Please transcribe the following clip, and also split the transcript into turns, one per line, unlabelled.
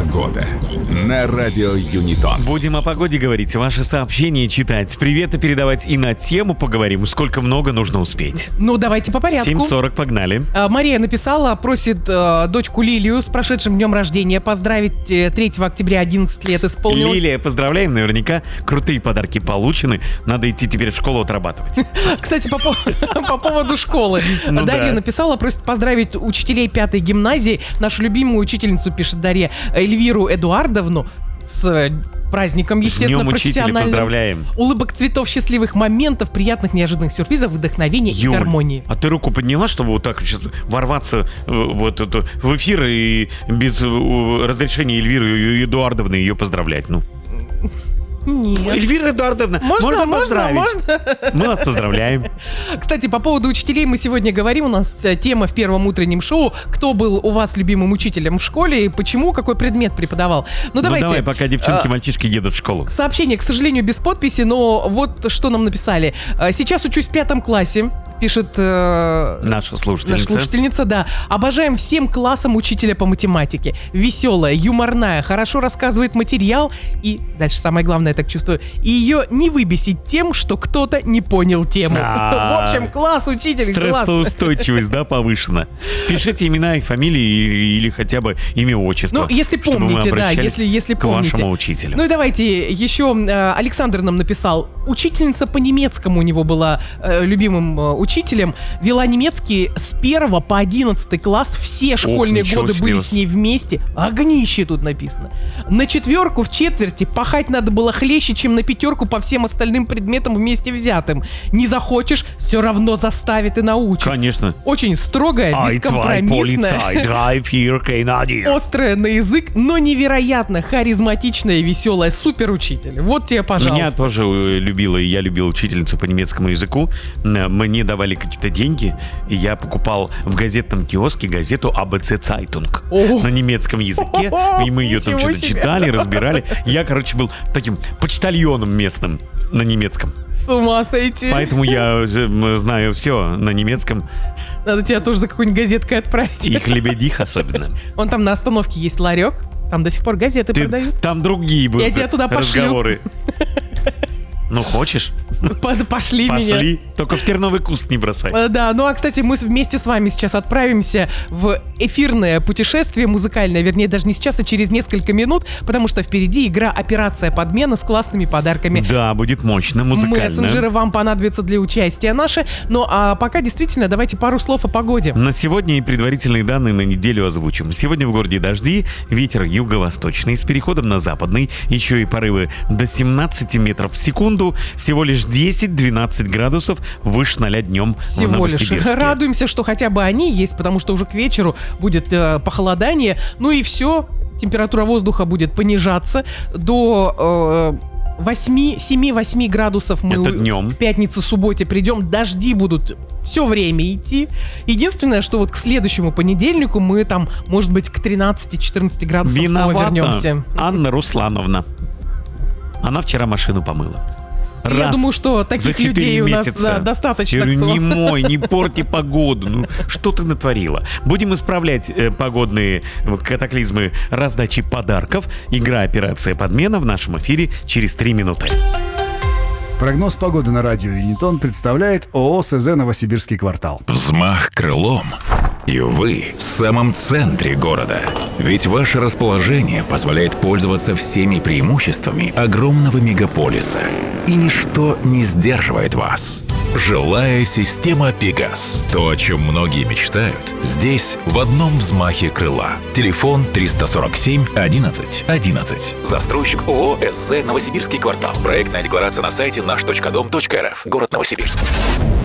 Погода на радио Юнитон.
Будем о погоде говорить, ваши сообщения читать, приветы передавать и на тему поговорим. Сколько много нужно успеть.
Ну, давайте по порядку.
7:40, погнали.
Мария написала, просит дочку Лилию с прошедшим днем рождения поздравить. 3 октября 11 лет исполнилось.
Лилия, поздравляем, наверняка крутые подарки получены. Надо идти теперь в школу отрабатывать.
Кстати, по поводу школы.
Ну
Дарья
да.
написала, просит поздравить учителей 5-й гимназии, нашу любимую учительницу, пишет Дарья, Эльвиру Эдуардовну, с праздником, естественно,
С днем учителя
профессиональным.
Поздравляем.
Улыбок, цветов, счастливых моментов, приятных неожиданных сюрпризов, вдохновения и
Юль,
гармонии.
а ты руку подняла, чтобы вот так сейчас ворваться в эфир и без разрешения Эльвиры Эдуардовны ее поздравлять? Ну.
Нет.
Эльвира Эдуардовна, можно поздравить?
Можно.
Мы вас поздравляем.
Кстати, по поводу учителей мы сегодня говорим. У нас тема в первом утреннем шоу. Кто был у вас любимым учителем в школе и почему, какой предмет преподавал? Ну, давайте.
Давай, пока девчонки, мальчишки едут в школу.
Сообщение, к сожалению, без подписи, но вот что нам написали. Сейчас учусь в 5 классе, пишет
Наша слушательница.
да. Обожаем всем классам учителя по математике. Веселая, юморная, хорошо рассказывает материал. И дальше самое главное, я так чувствую. И ее не выбесить тем, что кто-то не понял тему. В общем, класс, учитель, класс.
Стрессоустойчивость, да, повышена. Пишите имена и фамилии или хотя бы имя, отчество.
Ну, если
чтобы мы
помните, да,
обращались
если
к
помните.
вашему учителю.
Ну и давайте еще Александр нам написал. Учительница по немецкому у него была любимым учителем. Вела немецкий с 1 по 11 класс. Все школьные
ничего
годы
себе.
были с ней вместе. Огнище тут написано. На 4 в четверти пахать надо было хлеще, чем на 5 по всем остальным предметам вместе взятым. Не захочешь, все равно заставит и научит.
Конечно.
Очень строгая, бескомпромиссная, острая на язык, но невероятно харизматичная и веселая. Супер учитель. Вот тебе, пожалуйста.
Меня тоже любила, и я любил учительницу по немецкому языку. Мне давали какие-то деньги, и я покупал в газетном киоске газету ABC Zeitung на немецком языке, и мы ее там
Ничего
что-то
себе.
читали, разбирали. Я, короче, был таким почтальоном местным на немецком.
С ума сойти.
Поэтому я знаю все на немецком,
Надо тебя тоже за какой-нибудь газеткой отправить.
и хлебедих особенно.
Вон там на остановке есть ларек. Там до сих пор газеты продают.
Там другие будут
Я тебя туда пошлю.
разговоры. Ну, хочешь?
Пошли меня.
Пошли. Только в терновый куст не бросай.
Да, ну а, кстати, мы вместе с вами сейчас отправимся в эфирное путешествие музыкальное, вернее, даже не сейчас, а через несколько минут, потому что впереди игра «Операция подмена» с классными подарками.
Да, будет мощно, музыкально.
Мессенджеры вам понадобятся для участия наши. Ну а пока действительно давайте пару слов о погоде.
На сегодня и предварительные данные на неделю озвучим. Сегодня в городе дожди, ветер юго-восточный с переходом на западный, еще и порывы до 17 метров в секунду, всего лишь 10-12 градусов выше 0 днем в
Всего лишь.
Новосибирске.
Радуемся, что хотя бы они есть, потому что уже к вечеру будет похолодание. Ну и все, температура воздуха будет понижаться до 7-8 градусов. Мы
Это днем.
в пятницу-субботе придем, дожди будут все время идти. Единственное, что вот к следующему понедельнику мы там, может быть, к 13-14 градусам снова вернемся.
Анна Руслановна. Она вчера машину помыла.
Я думаю, что таких
за 4
людей у нас
месяца.
достаточно.
Я говорю,
кто-
не мой, не порти погоду. Ну, что ты натворила? Будем исправлять погодные катаклизмы раздачи подарков. Игра «Операция подмена» в нашем эфире через 3 минуты.
Прогноз погоды на радио Юнитон представляет ООО СЗ «Новосибирский квартал».
Взмах крылом. И вы в самом центре города. Ведь ваше расположение позволяет пользоваться всеми преимуществами огромного мегаполиса. И ничто не сдерживает вас. Жилая система «Пегас». То, о чем многие мечтают, здесь в одном взмахе крыла. Телефон 347 11 11. Застройщик ООО «СЗ Новосибирский квартал». Проектная декларация на сайте наш.дом.рф. Город Новосибирск.